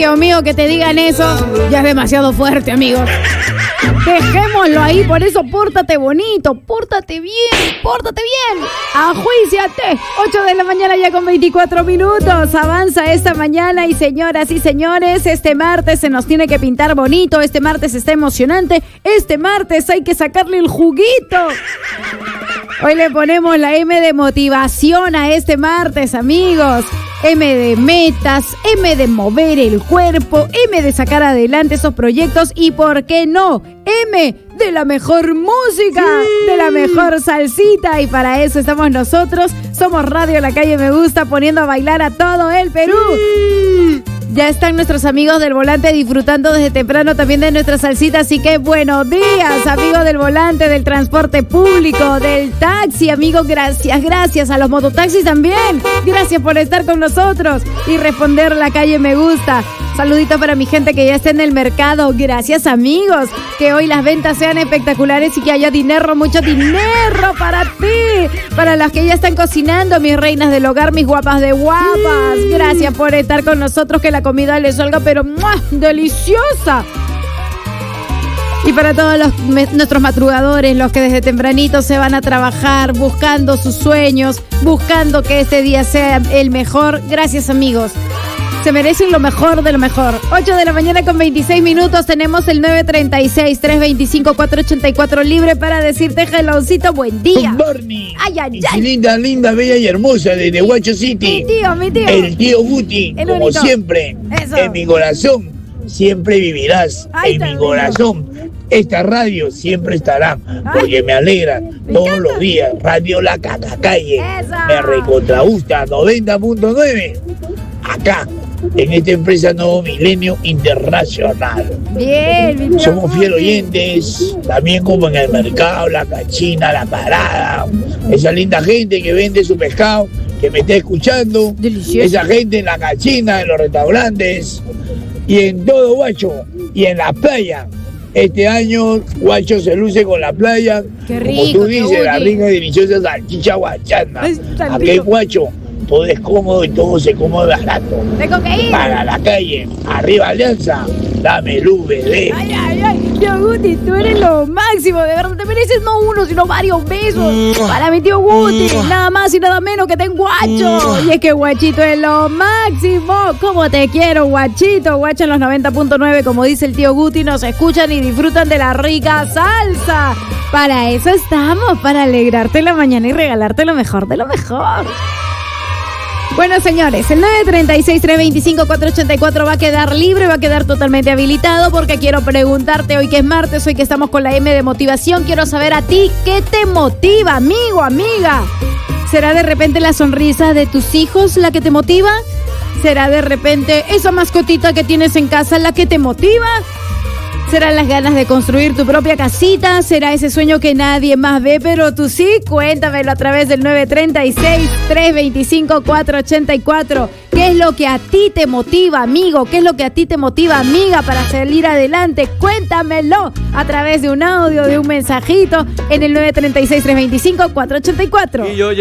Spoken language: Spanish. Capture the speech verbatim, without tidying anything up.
Dios mío, que te digan eso ya es demasiado fuerte, amigos. Dejémoslo ahí, por eso pórtate bonito, pórtate bien, pórtate bien. Ajuíciate. ocho de la mañana ya con veinticuatro minutos. Avanza esta mañana y señoras y señores, este martes se nos tiene que pintar bonito, este martes está emocionante, este martes hay que sacarle el juguito. Hoy le ponemos la M de motivación a este martes, amigos. M de metas, M de mover el cuerpo, M de sacar adelante esos proyectos y, ¿por qué no?, M de la mejor música, sí, de la mejor salsita. Y para eso estamos nosotros. Somos Radio La Calle Me Gusta, poniendo a bailar a todo el Perú. Sí. Ya están nuestros amigos del volante disfrutando desde temprano también de nuestra salsita, así que buenos días, amigos del volante, del transporte público, del taxi, amigos, gracias, gracias a los mototaxis también, gracias por estar con nosotros y responder La Calle Me Gusta. Saludito para mi gente que ya está en el mercado, gracias, amigos, que hoy las ventas sean espectaculares y que haya dinero, mucho dinero para ti, para las que ya están cocinando, mis reinas del hogar, mis guapas de guapas, gracias por estar con nosotros, que la comida les salga pero ¡mua!, deliciosa. Y para todos los, me, nuestros madrugadores, los que desde tempranito se van a trabajar buscando sus sueños, buscando que este día sea el mejor, gracias, amigos. Se merecen lo mejor de lo mejor. ocho de la mañana con veintiséis minutos. Tenemos el nueve treinta y seis, trescientos veinticinco, cuatrocientos ochenta y cuatro libre para decirte helloncito, buen día. Good morning. Ay, ay, y ay. linda, linda, bella y hermosa desde Huacho City. Mi tío, mi tío. El tío Guti, El como único. siempre, Eso. en mi corazón siempre vivirás. Ay, en mi también. corazón esta radio siempre estará, porque Ay, me alegra me todos encanta. los días. Radio La Caca Calle Eso. me recontra gusta, noventa punto nueve. Acá, en esta empresa Nuevo Milenio Internacional. Bien, mi tío Somos Guti. fiel oyentes, también como en el mercado, la cachina, la parada, esa linda gente que vende su pescado, que me está escuchando, Delicioso. esa gente en la cachina, en los restaurantes y en todo Huacho y en la playa. Este año Huacho se luce con la playa, Qué como rico, tú qué dices, la oye. rica y deliciosa salchicha huachana. Es tan Aquí en rico. Huacho todo es cómodo y todo se come barato. Tengo que ir. Para la calle, arriba Alianza, dame luz, bebé. Ay, ay, ay, tío Guti, tú eres lo máximo, de verdad, te mereces no uno, sino varios besos. Para mi tío Guti, nada más y nada menos que ten guacho. Y es que guachito es lo máximo. Como te quiero, guachito. Guacho en los noventa punto nueve, como dice el tío Guti, nos escuchan y disfrutan de la rica salsa. Para eso estamos, para alegrarte la mañana y regalarte lo mejor de lo mejor. Bueno, señores, el nueve treinta y seis, trescientos veinticinco, cuatrocientos ochenta y cuatro va a quedar libre, va a quedar totalmente habilitado, porque quiero preguntarte hoy que es martes, hoy que estamos con la M de motivación, quiero saber a ti, ¿qué te motiva, amigo, amiga? ¿Será de repente la sonrisa de tus hijos la que te motiva? ¿Será de repente esa mascotita que tienes en casa la que te motiva? ¿Serán las ganas de construir tu propia casita? ¿Será ese sueño que nadie más ve, pero tú sí? Cuéntamelo a través del nueve treinta y seis, trescientos veinticinco, cuatrocientos ochenta y cuatro. ¿Qué es lo que a ti te motiva, amigo? ¿Qué es lo que a ti te motiva, amiga, para salir adelante? Cuéntamelo a través de un audio, de un mensajito en el nueve treinta y seis, trescientos veinticinco, cuatrocientos ochenta y cuatro. Y yo